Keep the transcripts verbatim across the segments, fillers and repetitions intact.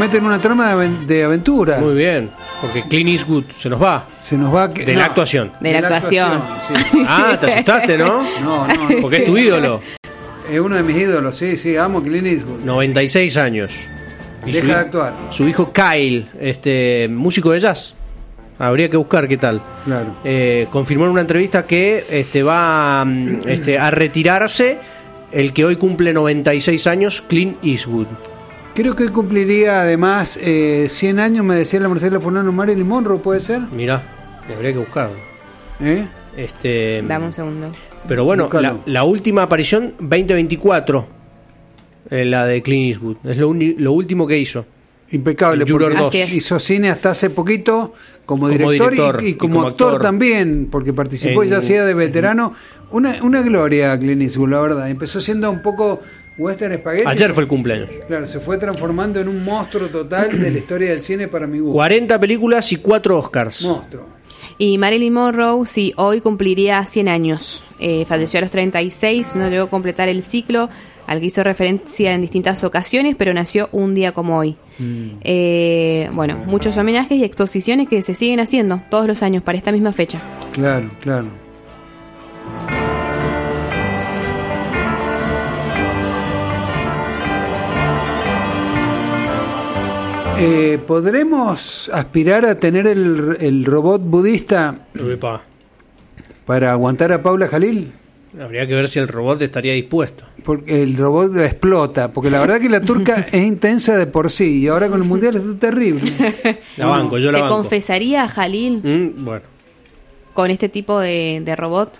mete en una trama de, de aventura. Muy bien, porque Clint Eastwood se nos va. Se nos va. De no, la actuación. De la actuación. actuación sí. Ah, te asustaste, ¿no? No, no, no. Porque es tu ídolo. Es uno de mis ídolos, sí, sí, amo a Clint Eastwood. noventa y seis años. Y Deja su, de actuar. Su hijo Kyle, este músico de jazz. Habría que buscar qué tal. Claro. Eh, confirmó en una entrevista que este, va este, a retirarse el que hoy cumple noventa y seis años, Clint Eastwood. Creo que cumpliría además eh, cien años, me decía la Marcela Fulano, Marilyn Monroe, ¿puede ser? Mirá, habría que buscarlo. ¿Eh? Este, Dame un segundo. Pero bueno, la, la última aparición, veinte veinticuatro, eh, la de Clint Eastwood. Es lo, uni, lo último que hizo. Impecable, porque dos. hizo cine hasta hace poquito como, como director, director y, y, como y como actor, actor también, porque participó en, y ya hacía de veterano. Una, una gloria Clint Eastwood, la verdad. Empezó siendo un poco western spaghetti. Ayer fue el cumpleaños. Claro, se fue transformando en un monstruo total de la historia del cine para mi gusto. cuarenta películas y cuatro Oscars. Monstruo. Y Marilyn Monroe, sí, hoy cumpliría cien años. Eh, falleció a los treinta y seis, no llegó a completar el ciclo al que hizo referencia en distintas ocasiones, pero nació un día como hoy. Mm. Eh, bueno, muchos homenajes y exposiciones que se siguen haciendo todos los años para esta misma fecha. Claro, claro. Eh, ¿Podremos aspirar a tener el, el robot budista Epa. para aguantar a Paula Jalil? Habría que ver si el robot estaría dispuesto. Porque el robot explota, porque la verdad que la turca es intensa de por sí y ahora con el mundial es terrible. La banco, yo la ¿Se banco. confesaría a Jalil Mm, bueno. con este tipo de, de robot?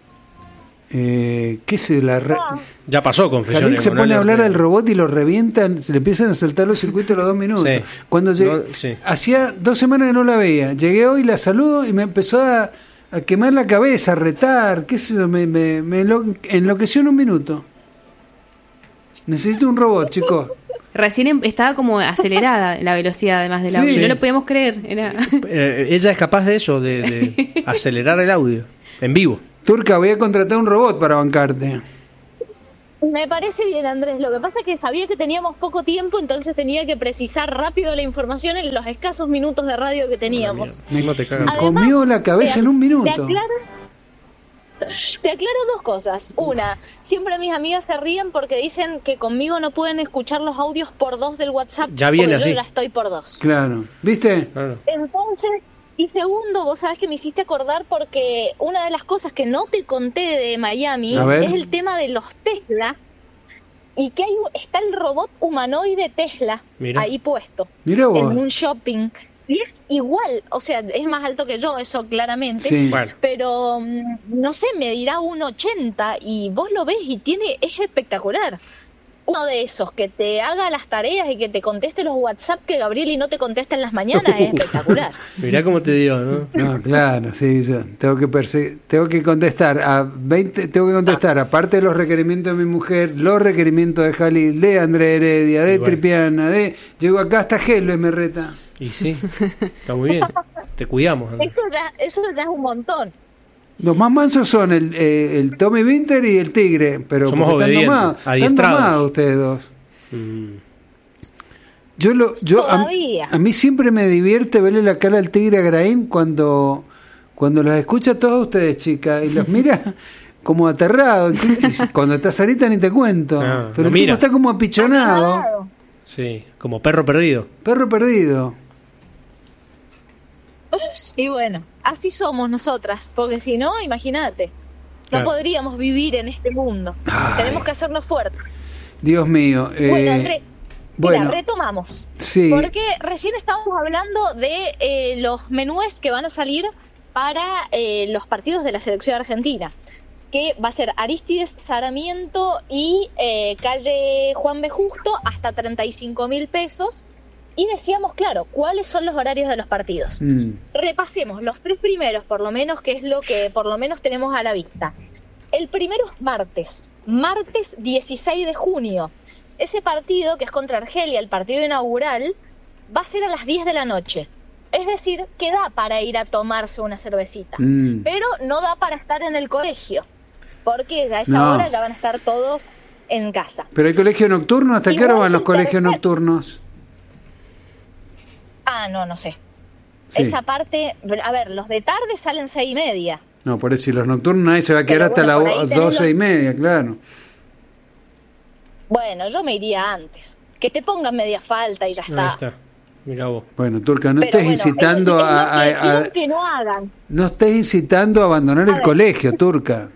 Eh, ¿Qué se la re... Ya pasó confesiones. Jalil se con pone a Ale hablar Ortega. al robot y lo revientan, se le empiezan a saltar los circuitos a los dos minutos. Sí. Cuando llegué, No, sí. hacía dos semanas que no la veía. Llegué hoy, la saludo y me empezó a, a quemar la cabeza, a retar, qué sé yo, me, me, me enlo- enloqueció en un minuto. Necesito un robot, chicos. Recién em- estaba como acelerada la velocidad además del Sí. audio. Sí. No lo podíamos creer. Era... Eh, ella es capaz de eso, de, de acelerar el audio en vivo. Turca, voy a contratar un robot para bancarte. Me parece bien, Andrés. Lo que pasa es que sabía que teníamos poco tiempo, entonces tenía que precisar rápido la información en los escasos minutos de radio que teníamos. Me, no te Me cagas. Además, comió la cabeza te- en un Te minuto. aclaro, te aclaro dos cosas. Una, siempre mis amigas se ríen porque dicen que conmigo no pueden escuchar los audios por dos del WhatsApp. Ya viene porque así. Yo ya estoy por dos. Claro, ¿viste? Claro. Entonces, y segundo, vos sabés que me hiciste acordar porque una de las cosas que no te conté de Miami A ver. es el tema de los Tesla y que hay, está el robot humanoide Tesla Mira. ahí puesto Mirá vos. en un shopping. Y es igual, o sea, es más alto que yo, eso claramente. Sí. Bueno. Pero, mm, no sé, me dirá uno ochenta y vos lo ves y tiene es espectacular. Uno de esos que te haga las tareas y que te conteste los WhatsApp que Gabrieli no te contesta en las mañanas es espectacular. Mirá cómo te digo, ¿no? No, claro, sí, yo tengo que perse- tengo que contestar a veinte, tengo que contestar aparte de los requerimientos de mi mujer, los requerimientos de Jalil, de André Heredia, de Y bueno. Tripiana, de llego acá hasta Gelo me reta. Y sí, está muy bien. Te cuidamos. Andrés. Eso ya, eso ya es un montón. Los más mansos son el, eh, el Tommy Winter y el Tigre, pero Somos porque están obedientes, domados, están adiestrados. domados ustedes dos. Mm. Yo lo, yo a, Todavía. a mí siempre me divierte verle la cara al Tigre a Graín cuando cuando los escucha a todos ustedes, chicas, y los mira como aterrado. Y cuando está Sarita ni te cuento, Ah, pero lo el mira. tipo está como apichonado, Claro. Sí, como perro perdido. perro perdido. Y bueno, así somos nosotras, porque si no, imagínate, no Claro. podríamos vivir en este mundo. Ay. Tenemos que hacernos fuertes. Dios mío. eh, Bueno, André, bueno, mira, retomamos. sí. Porque recién estábamos hablando de eh, los menúes que van a salir para eh, los partidos de la selección argentina, que va a ser Arístides, Sarmiento y eh, calle Juan B. Justo, hasta treinta y cinco mil pesos. Y decíamos, claro, ¿cuáles son los horarios de los partidos? Mm, Repasemos los tres primeros, por lo menos, que es lo que por lo menos tenemos a la vista. El primero es martes, martes dieciséis de junio. Ese partido, que es contra Argelia, el partido inaugural, va a ser a las diez de la noche. Es decir, que da para ir a tomarse una cervecita, mm. pero no da para estar en el colegio, porque a esa No. hora ya van a estar todos en casa. Pero el colegio nocturno, ¿hasta qué hora Igual van los el colegios tercer- nocturnos? Ah, no, no sé. Sí. Esa parte, a ver, los de tarde salen seis y media. No, por eso si los nocturnos nadie se va a quedar Pero hasta bueno, por ahí las doce tenés y media, claro. Bueno, yo me iría antes. Que te pongan media falta y ya está. Ahí está. Mirá vos. Bueno, Turca, no Pero estés bueno, incitando es- es lo a, que a- a- quieren que no hagan. no estés incitando a abandonar A el ver. colegio, Turca.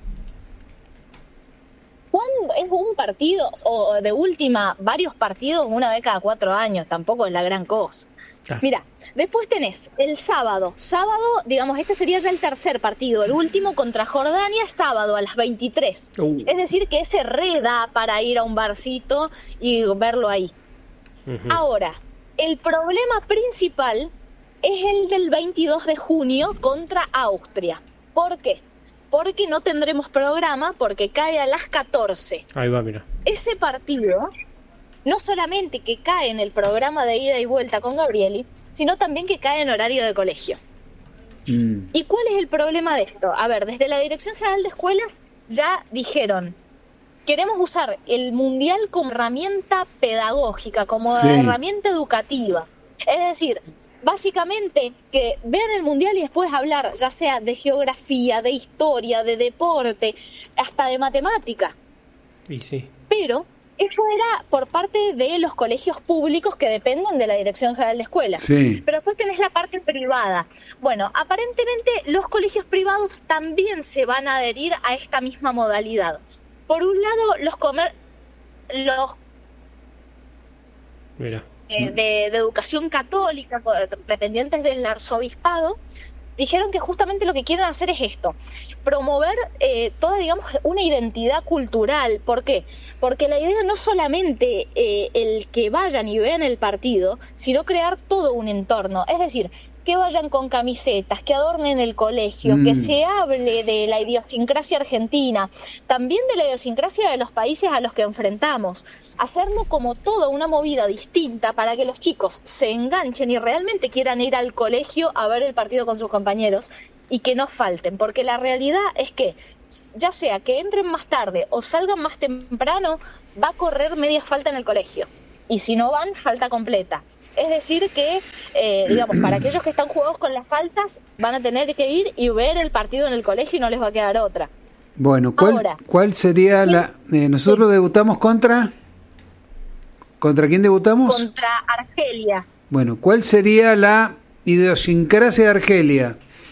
¿Cuándo es un partido, o de última, varios partidos una vez cada cuatro años? Tampoco es la gran cosa. Ah. Mira, después tenés el sábado. Sábado, digamos, este sería ya el tercer partido. El último contra Jordania, sábado a las veintitrés. Uh. Es decir, que ese re da para ir a un barcito y verlo ahí. Ujú. Ahora, el problema principal es el del veintidós de junio contra Austria. ¿Por qué? Porque no tendremos programa, porque cae a las catorce. Ahí va, mira. Ese partido, no solamente que cae en el programa de ida y vuelta con Gabrieli, sino también que cae en horario de colegio. Mm. ¿Y cuál es el problema de esto? A ver, desde la Dirección General de Escuelas ya dijeron, queremos usar el Mundial como herramienta pedagógica, como Sí. herramienta educativa. Es decir, básicamente que vean el Mundial y después hablar ya sea de geografía, de historia, de deporte, hasta de matemática. Y sí. Pero eso era por parte de los colegios públicos que dependen de la Dirección General de Escuelas. Sí. Pero después tenés la parte privada. Bueno, aparentemente los colegios privados también se van a adherir a esta misma modalidad. Por un lado, los comer los Mira. eh, de, de educación católica, co- dependientes del arzobispado, dijeron que justamente lo que quieren hacer es esto, promover eh, toda, digamos, una identidad cultural. ¿Por qué? Porque la idea no solamente eh, el que vayan y vean el partido, sino crear todo un entorno. Es decir, que vayan con camisetas, que adornen el colegio, Mm. que se hable de la idiosincrasia argentina, también de la idiosincrasia de los países a los que enfrentamos, hacerlo como toda una movida distinta para que los chicos se enganchen y realmente quieran ir al colegio a ver el partido con sus compañeros y que no falten, porque la realidad es que ya sea que entren más tarde o salgan más temprano, va a correr media falta en el colegio, y si no van, falta completa. Es decir que, eh, digamos, para aquellos que están jugados con las faltas, van a tener que ir y ver el partido en el colegio y no les va a quedar otra. Bueno, ¿cuál, Ahora. ¿cuál sería la... eh, nosotros debutamos contra... ¿Contra quién debutamos? Contra Argelia. Bueno, ¿cuál sería la idiosincrasia de Argelia?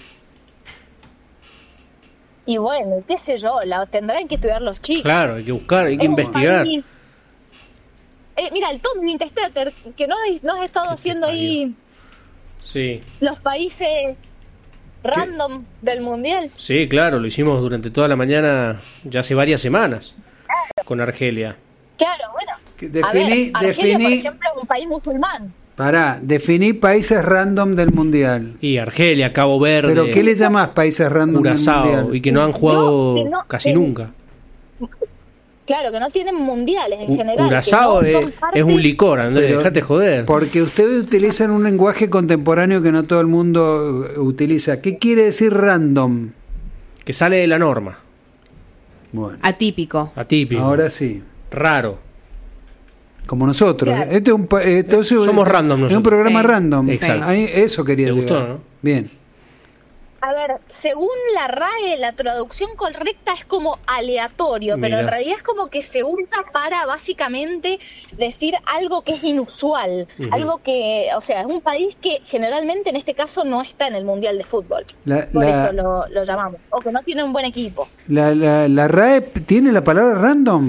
Y bueno, qué sé yo, la tendrán que estudiar los chicos. Claro, hay que buscar, hay que Es un investigar. país- Eh, mira, el Tom Winchester, que no, no has estado ¿Qué te haciendo ahí Sí. los países random del Mundial. Sí, claro, lo hicimos durante toda la mañana, ya hace varias semanas, con Argelia. Claro, bueno. Que a definí- ver, Argelia, por definí- ejemplo, es un país musulmán. Pará, definí países random del Mundial. Y Argelia, Cabo Verde, ¿Pero qué le llamás países random del Curazao, Mundial? y que no han jugado No, que no, casi eh, nunca. Claro, que no tienen mundiales en Cu- general. Curazao que no es, son parte- es un licor, Andrés, Pero- dejate joder. Porque ustedes utilizan un lenguaje contemporáneo que no todo el mundo eh, utiliza. ¿Qué quiere decir random? Que sale de la norma, Bueno, Atípico. atípico, ahora sí. raro. Como nosotros. Claro. Este es un, pa- eh, entonces, Somos random Es un nosotros. programa Sí, random. exacto. Ahí, eso quería ¿Te decir. gustó, no? Bien. A ver, según la R A E, la traducción correcta es como aleatorio, pero Mira. en realidad es como que se usa para básicamente decir algo que es inusual, Ujú. algo que, o sea, es un país que generalmente en este caso no está en el Mundial de Fútbol, La, por la- eso lo, lo llamamos, o que no tiene un buen equipo. la, la, la R A E tiene la palabra random.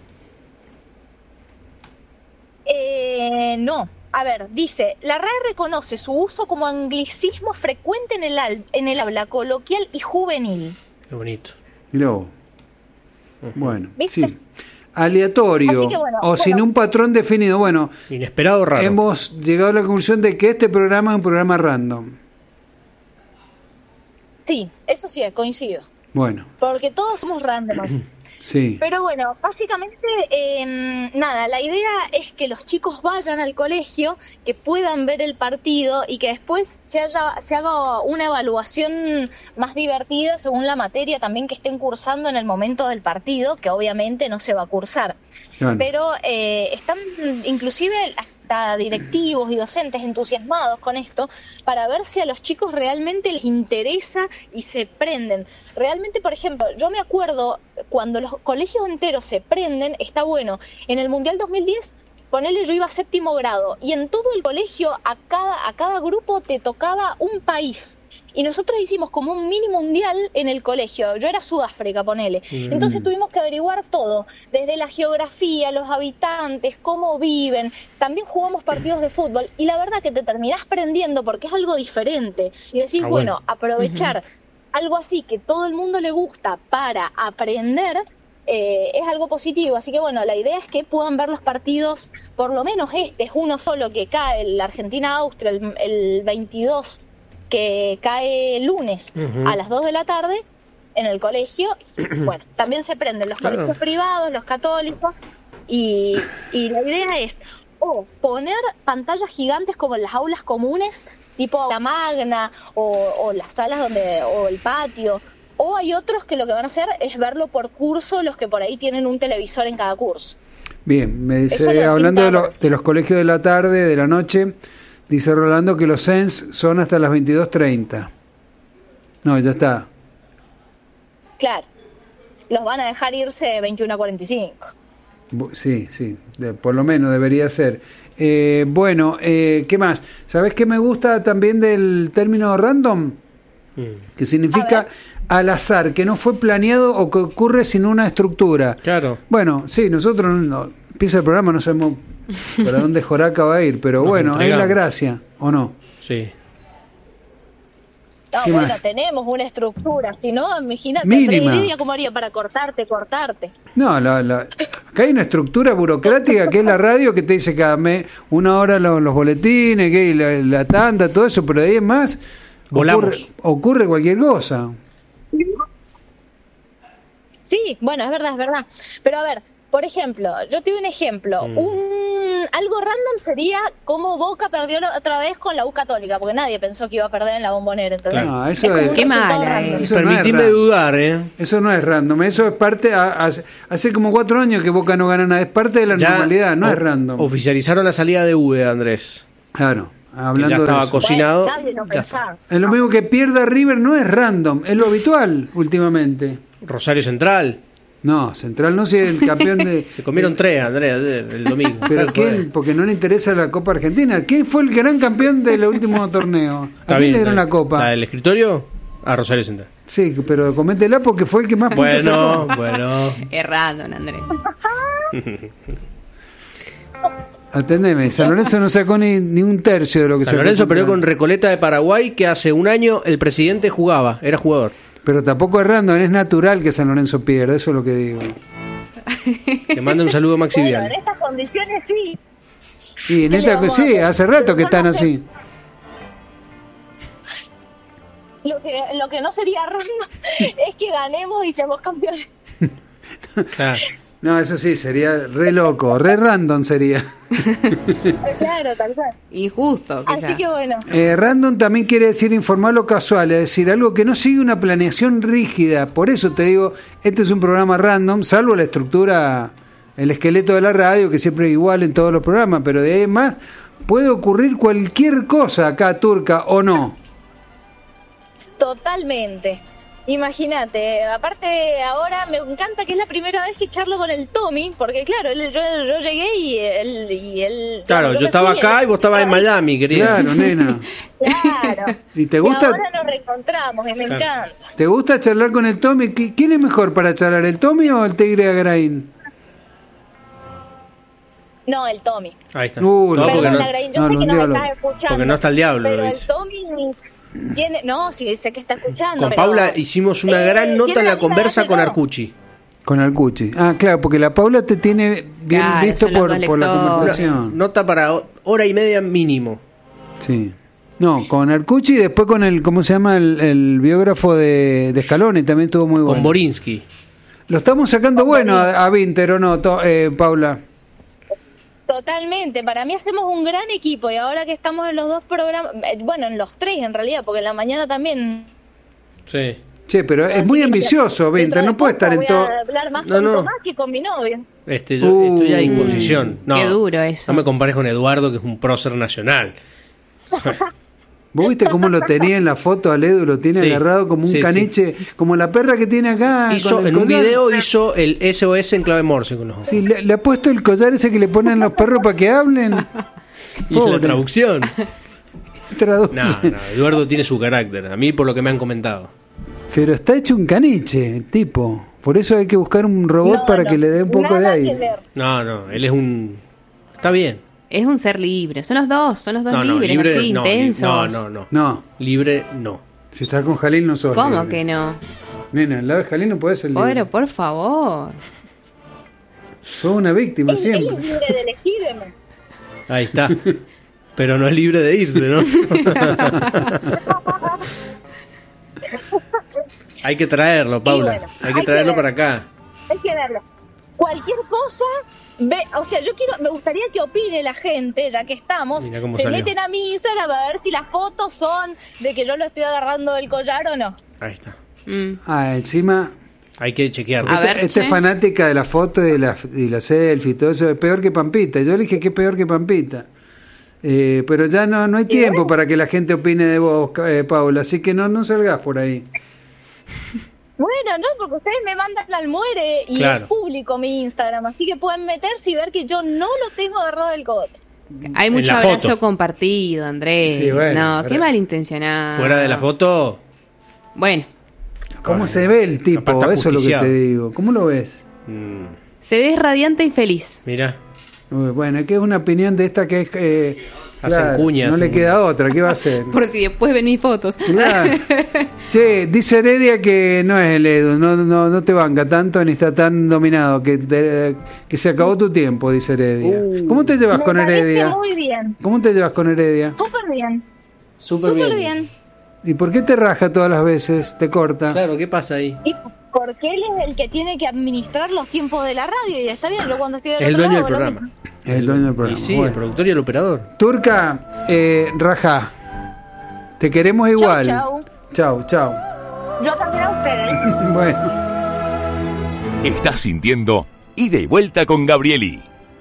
Eh, no. A ver, dice, la R A E reconoce su uso como anglicismo frecuente en el, al- en el habla coloquial y juvenil. Qué bonito. Mirá vos. Bueno, ¿Viste? sí. Aleatorio Así que bueno, o bueno. sin un patrón definido. Bueno, Inesperado, raro. hemos llegado a la conclusión de que este programa es un programa random. Sí, eso sí, coincido. Bueno, Porque todos somos random. sí. Pero bueno, básicamente, eh, nada, la idea es que los chicos vayan al colegio, que puedan ver el partido y que después se, haya, se haga una evaluación más divertida según la materia también que estén cursando en el momento del partido, que obviamente no se va a cursar. Bueno. Pero eh, están inclusive hasta cincuenta directivos y docentes entusiasmados con esto, para ver si a los chicos realmente les interesa y se prenden. Realmente, por ejemplo, yo me acuerdo cuando los colegios enteros se prenden, está bueno. En el Mundial dos mil diez, ponele, yo iba a séptimo grado y en todo el colegio a cada, a cada grupo te tocaba un país. Y nosotros hicimos como un mini mundial en el colegio. Yo era Sudáfrica, ponele. Mm. Entonces tuvimos que averiguar todo, desde la geografía, los habitantes, cómo viven. También jugamos partidos de fútbol y la verdad que te terminás prendiendo porque es algo diferente. Y decís, ah, bueno, bueno, aprovechar uh-huh. algo así que todo el mundo le gusta para aprender, eh, es algo positivo. Así que bueno, la idea es que puedan ver los partidos, por lo menos este es uno solo que cae, la Argentina-Austria, el, el veintidós, que cae el lunes uh-huh. a las dos de la tarde en el colegio. Bueno, también se prenden los claro. colegios privados, los católicos, y, y la idea es o poner pantallas gigantes como en las aulas comunes, tipo la magna o, o las salas donde o el patio, o hay otros que lo que van a hacer es verlo por curso, los que por ahí tienen un televisor en cada curso. Bien, me dice, hablando de, lo, de los colegios de la tarde, de la noche, dice Rolando que los C E N S son hasta las veintidós treinta. No, ya está. Claro, los van a dejar irse veintiuno a cuarenta y cinco. Sí, sí, de, por lo menos debería ser. Eh, bueno, eh, ¿qué más? ¿Sabés qué me gusta también del término random? Mm. Que significa al azar, que no fue planeado o que ocurre sin una estructura. Claro. Bueno, sí, nosotros no, empieza el programa, no sabemos para dónde Joraca va a ir, pero nos bueno, entregamos. Es la gracia, ¿o no? Sí. No, bueno, más? Tenemos una estructura, si no, imagínate, Heredia, ¿cómo haría para cortarte, cortarte? No, la, la, acá hay una estructura burocrática que es la radio que te dice cada mes, una hora los, los boletines, que la, la tanda, todo eso, pero de ahí en más ocurre, ocurre cualquier cosa. Sí, bueno, es verdad, es verdad. Pero a ver, por ejemplo, yo te doy un ejemplo. Mm. Un, algo random sería cómo Boca perdió otra vez con la U Católica, porque nadie pensó que iba a perder en la Bombonera. Claro. No, eso es, es qué mala. Eh. Eso Permitime no es dudar, ¿eh? Eso no es random. Eso es parte. Hace, hace como cuatro años que Boca no gana nada. Es parte de la ya normalidad, no o, es random. Oficializaron la salida de U D, Andrés. Claro. Hablando ya estaba de eso. cocinado. Bueno, ya es lo mismo que pierda River, no es random. Es lo habitual últimamente. Rosario Central. No, Central no, si es el campeón de... Se comieron tres, Andrea, el domingo. ¿Pero quién? Porque no le interesa la Copa Argentina. ¿Quién fue el gran campeón del último torneo? ¿A quién bien, le dieron la Copa? ¿La del escritorio? A Rosario Central. Sí, pero coméntela porque fue el que más puntos sacó. Bueno, bueno. Es random, Andrés. Atendeme, San Lorenzo no sacó ni, ni un tercio de lo que San Lorenzo perdió con Recoleta de Paraguay, que hace un año el presidente jugaba, era jugador. Pero tampoco es random, es natural que San Lorenzo pierda, eso es lo que digo. Te mando un saludo, Maxi Bueno, Vial. en estas condiciones sí. Sí, en esta, sí, hace rato que están así. Lo que, lo que no sería random es que ganemos y seamos campeones. Claro. No, eso sí, sería re loco, re random sería. Claro, tal cual. Injusto. Así sea. Que bueno. Eh, random también quiere decir informal o casual, es decir, algo que no sigue una planeación rígida. Por eso te digo, este es un programa random, salvo la estructura, el esqueleto de la radio, que siempre es igual en todos los programas, pero de ahí en más puede ocurrir cualquier cosa acá, Turca, ¿o no? Totalmente. Imagínate, aparte ahora me encanta que es la primera vez que charlo con el Tommy, porque claro, él, yo, yo llegué y él... Y él claro, yo, yo estaba fui, acá y vos estabas en Miami, querida. Claro, nena. Claro. ¿Y te gusta? Y ahora nos reencontramos y me claro. encanta. ¿Te gusta charlar con el Tommy? ¿Quién es mejor para charlar, el Tommy o el Tigre Agraín? No, el Tommy. Ahí está. Uh, no, Perdón, no, Agraín, yo no, sé que nos estás escuchando. Porque no está el diablo, pero lo dice. El Tommy... Tiene, no, sí, sé que está escuchando. Con pero, Paula hicimos una eh, gran nota en la conversa con Arcucci. Con Arcucci. Ah, claro, porque la Paula te tiene bien claro, visto por, por la conversación. Nota para hora y media mínimo. Sí. No, con Arcucci y después con el, ¿cómo se llama? El, el biógrafo de, de Scaloni, también estuvo muy bueno. Con Borinsky. Lo estamos sacando con bueno a, a Vinter, ¿o no, to, eh, Paula? Totalmente, para mí hacemos un gran equipo y ahora que estamos en los dos programas, bueno, en los tres en realidad, porque en la mañana también. Sí. Sí, pero es muy ambicioso, Vinter, no puede estar en todo. Voy a hablar más no, con no. Tomás que con mi novio. Este, yo Uh, estoy a disposición. No, qué duro eso. No me compares con Eduardo, que es un prócer nacional. ¿Vos viste cómo lo tenía en la foto al Edu? Lo tiene Sí, agarrado como un sí, caniche, como la perra que tiene acá. Hizo, con el en un collar. video hizo el S O S en clave Morse con los ojos. Sí, le, le ha puesto el collar ese que le ponen los perros para que hablen. Y la Pobre. traducción. Traduce. No, no, Eduardo tiene su carácter. A mí, por lo que me han comentado. Pero está hecho un caniche, tipo. Por eso hay que buscar un robot No, para no, que le dé un poco de nada que aire. ver. No, no, él es un... Está bien. Es un ser libre. Son los dos, son los dos No, no, libres, libre, así, no, li- intensos. no, no, no. No, Libre, no. si estás con Jalil no sos ¿Cómo libre. que no? Nena, al lado de Jalil no puedes ser libre. Bueno, por favor. Sos una víctima Él, él es siempre. libre de elegirme. Ahí está. Pero no es libre de irse, ¿no? Hay que traerlo, Paula. bueno, hay que hay traerlo que para verlo. acá. Hay que verlo. Cualquier cosa, ve, o sea, yo quiero, me gustaría que opine la gente, ya que estamos, Mirá cómo se salió. meten a mi Instagram a ver si las fotos son de que yo lo estoy agarrando del collar o no. Ahí está. Mm. Ah, encima... Hay que chequearlo. A Esta, ver, esta che. es fanática de la foto y de la, y la selfie y todo eso. Es peor que Pampita. Yo le dije que es peor que Pampita. Eh, pero ya no, no hay tiempo para que la gente opine de vos, eh, Paula. Así que no, no salgas por ahí. Bueno, no, porque ustedes me mandan al muere y Claro. es público mi Instagram, así que pueden meterse y ver que yo no lo tengo agarrado del cogote. Hay En mucho la abrazo foto. compartido, Andrés. Sí, bueno, no, pero- qué malintencionado. Fuera de la foto, Bueno, ¿Cómo Bueno, se ve el capaz tipo? está Eso es lo que justiciado. te digo. ¿Cómo lo ves? mm, se ve radiante y feliz. mira, Uy, bueno, es que es una opinión de esta que es... eh, Hacen cuñas, no le hacen queda otra. ¿Qué va a hacer? Por si después venís fotos. Claro. Che, dice Heredia que no es el Edu, no, no, no te banca tanto ni está tan dominado, que, te- que se acabó tu tiempo, dice Heredia. Uh. ¿Cómo te llevas Me con parece Heredia? muy bien, ¿Cómo te llevas con Heredia? súper bien, súper súper bien. bien. ¿Y por qué te raja todas las veces? ¿Te corta? Claro, ¿qué pasa ahí? Y porque él es el que tiene que administrar los tiempos de la radio y está bien, yo cuando estoy del Es el otro dueño del lado, lo programa. mismo. Es el dueño del programa. Y sí, Bueno. el productor y el operador. Turca, eh, raja. Te queremos igual. Chau, Chau, chau. Yo también a ustedes. Bueno. Estás sintiendo Ida y Vuelta con Gabrieli.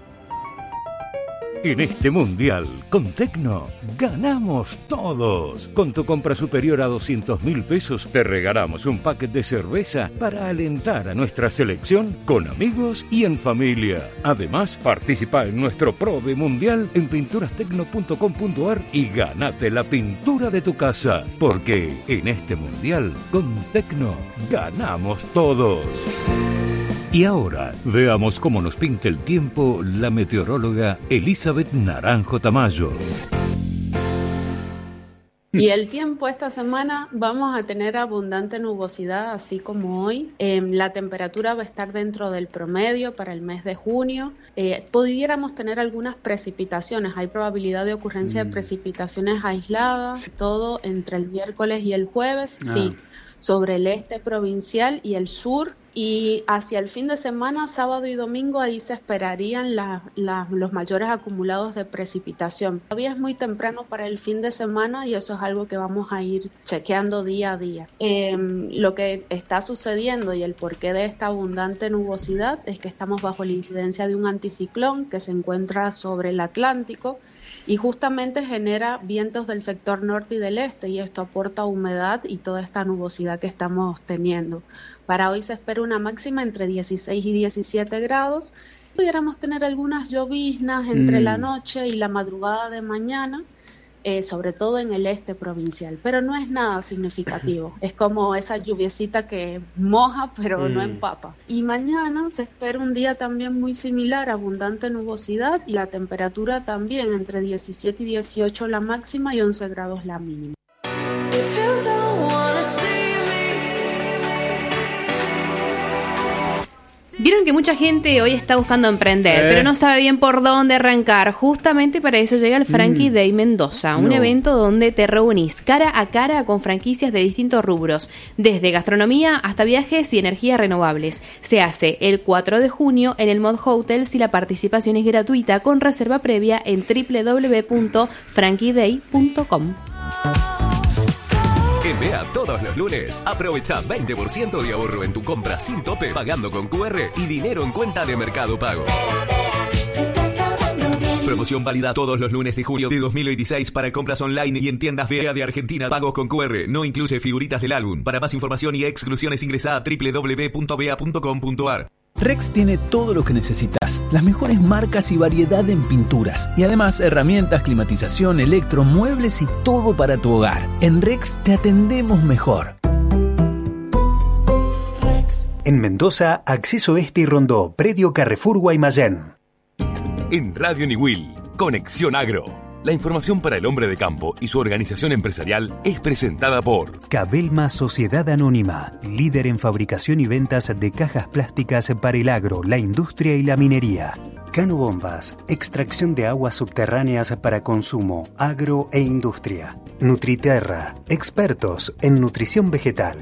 En este mundial, con Tecno, ganamos todos. Con tu compra superior a doscientos mil pesos, te regalamos un paquete de cerveza para alentar a nuestra selección con amigos y en familia. Además, participa en nuestro Pro de Mundial en pinturas tecno punto com punto a r y ganate la pintura de tu casa. Porque en este mundial, con Tecno, ganamos todos. Y ahora, veamos cómo nos pinta el tiempo la meteoróloga Elizabeth Naranjo Tamayo. Y el tiempo esta semana vamos a tener abundante nubosidad, así como hoy. Eh, la temperatura va a estar dentro del promedio para el mes de junio. Eh, pudiéramos tener algunas precipitaciones, hay probabilidad de ocurrencia Mm. de precipitaciones aisladas, todo entre el miércoles y el jueves, Ah. sí, sobre el este provincial y el sur. Y hacia el fin de semana, sábado y domingo, ahí se esperarían la- la- los mayores acumulados de precipitación. Todavía es muy temprano para el fin de semana y eso es algo que vamos a ir chequeando día a día. Eh, lo que está sucediendo y el porqué de esta abundante nubosidad es que estamos bajo la incidencia de un anticiclón que se encuentra sobre el Atlántico y justamente genera vientos del sector norte y del este y esto aporta humedad y toda esta nubosidad que estamos teniendo. Para hoy se espera una máxima entre dieciséis y diecisiete grados. Pudiéramos tener algunas lloviznas entre Mm. la noche y la madrugada de mañana, eh, sobre todo en el este provincial, pero no es nada significativo. Es como esa lluviecita que moja pero no Mm. empapa. Y mañana se espera un día también muy similar, abundante nubosidad y la temperatura también entre diecisiete y dieciocho la máxima y once grados la mínima. Vieron que mucha gente hoy está buscando emprender, Eh. pero no sabe bien por dónde arrancar. Justamente para eso llega el Frankie Day Mendoza, un No. evento donde te reunís cara a cara con franquicias de distintos rubros, desde gastronomía hasta viajes y energías renovables. Se hace el cuatro de junio en el Mod Hotels y la participación es gratuita con reserva previa en doble u doble u doble u punto frankie day punto com. En vez Vea todos los lunes. Aprovecha veinte por ciento de ahorro en tu compra sin tope, pagando con cu erre y dinero en cuenta de Mercado Pago. Promoción válida todos los lunes de julio de dos mil veintiséis para compras online y en tiendas V A de Argentina. Pagos con cu erre. No incluye figuritas del álbum. Para más información y exclusiones ingresa a doble u doble u doble u punto v a punto com punto a r. Rex tiene todo lo que necesitas, las mejores marcas y variedad en pinturas, y además herramientas, climatización, electro, muebles y todo para tu hogar. En Rex te atendemos mejor. Rex. En Mendoza, Acceso Este y Rondó, Predio Carrefour Guaymallén. En Radio Niwil, Conexión Agro. La información para el hombre de campo y su organización empresarial es presentada por Cabelma Sociedad Anónima, líder en fabricación y ventas de cajas plásticas para el agro, la industria y la minería. Cano Bombas, extracción de aguas subterráneas para consumo, agro e industria. Nutriterra, expertos en nutrición vegetal.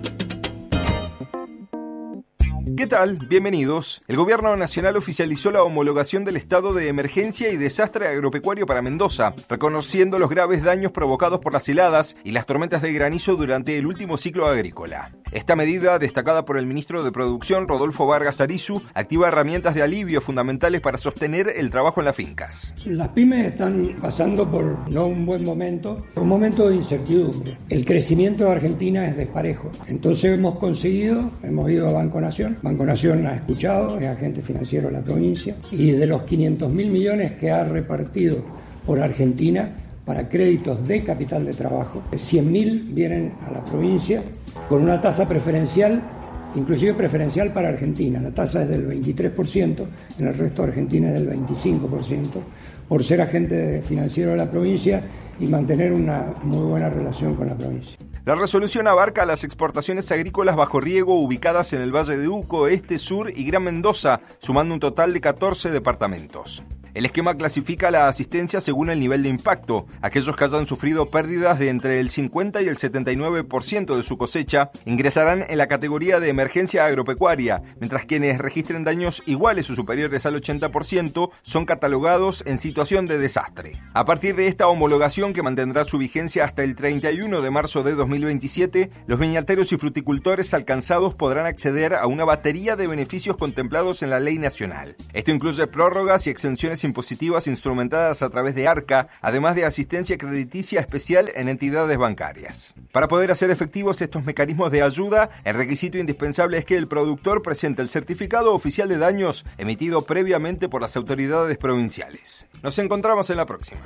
¿Qué tal? Bienvenidos. El Gobierno Nacional oficializó la homologación del estado de emergencia y desastre agropecuario para Mendoza, reconociendo los graves daños provocados por las heladas y las tormentas de granizo durante el último ciclo agrícola. Esta medida, destacada por el ministro de Producción, Rodolfo Vargas Arizu, activa herramientas de alivio fundamentales para sostener el trabajo en las fincas. Las pymes están pasando por no un buen momento, un momento de incertidumbre. El crecimiento de Argentina es desparejo. Entonces hemos conseguido, hemos ido a Banco Nación, Banco Nación ha escuchado, es agente financiero de la provincia, y de los quinientos mil millones que ha repartido por Argentina para créditos de capital de trabajo, cien mil vienen a la provincia con una tasa preferencial, inclusive preferencial para Argentina. La tasa es del veintitrés por ciento, en el resto de Argentina es del veinticinco por ciento, por ser agente financiero de la provincia y mantener una muy buena relación con la provincia. La resolución abarca las exportaciones agrícolas bajo riego ubicadas en el Valle de Uco, Este, Sur y Gran Mendoza, sumando un total de catorce departamentos. El esquema clasifica la asistencia según el nivel de impacto. Aquellos que hayan sufrido pérdidas de entre el cincuenta y el setenta y nueve por ciento de su cosecha ingresarán en la categoría de emergencia agropecuaria, mientras quienes registren daños iguales o superiores al ochenta por ciento son catalogados en situación de desastre. A partir de esta homologación, que mantendrá su vigencia hasta el treinta y uno de marzo de dos mil veintisiete, los viñateros y fruticultores alcanzados podrán acceder a una batería de beneficios contemplados en la ley nacional. Esto incluye prórrogas y exenciones impositivas instrumentadas a través de ARCA, además de asistencia crediticia especial en entidades bancarias. Para poder hacer efectivos estos mecanismos de ayuda, el requisito indispensable es que el productor presente el certificado oficial de daños emitido previamente por las autoridades provinciales. Nos encontramos en la próxima.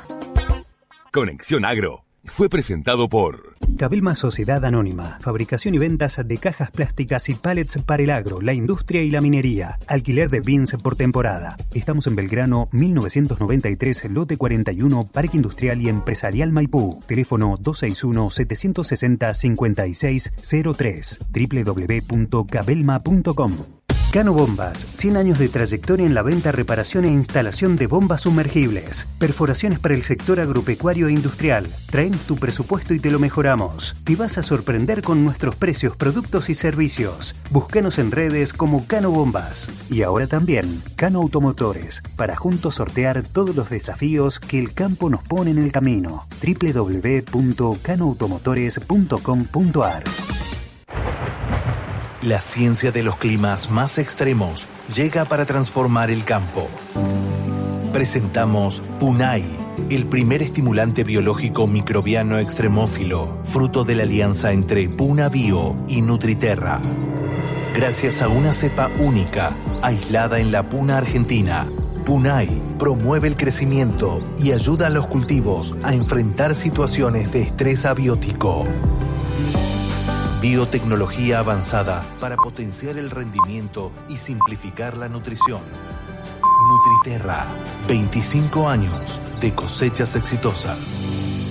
Conexión Agro fue presentado por Cabelma Sociedad Anónima, fabricación y ventas de cajas plásticas y pallets para el agro, la industria y la minería. Alquiler de bins por temporada. Estamos en Belgrano mil novecientos noventa y tres, lote cuarenta y uno, Parque Industrial y Empresarial Maipú. Teléfono dos seis uno, siete seis cero, cinco seis cero tres, doble u doble u doble u punto cabelma punto com. Cano Bombas, cien años de trayectoria en la venta, reparación e instalación de bombas sumergibles. Perforaciones para el sector agropecuario e industrial. Traemos tu presupuesto y te lo mejoramos. Te vas a sorprender con nuestros precios, productos y servicios. Búscanos en redes como Cano Bombas. Y ahora también Cano Automotores, para juntos sortear todos los desafíos que el campo nos pone en el camino. doble u doble u doble u punto cano automotores punto com punto a r. La ciencia de los climas más extremos llega para transformar el campo. Presentamos Punai, el primer estimulante biológico microbiano extremófilo, fruto de la alianza entre Puna Bio y Nutriterra. Gracias a una cepa única, aislada en la puna argentina, Punai promueve el crecimiento y ayuda a los cultivos a enfrentar situaciones de estrés abiótico. Biotecnología avanzada para potenciar el rendimiento y simplificar la nutrición. Nutriterra, veinticinco años de cosechas exitosas.